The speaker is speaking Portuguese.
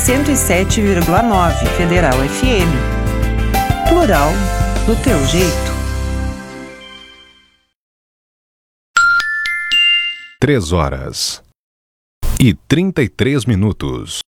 107,9 Federal FM. Plural do teu jeito. 3 horas e 33 minutos.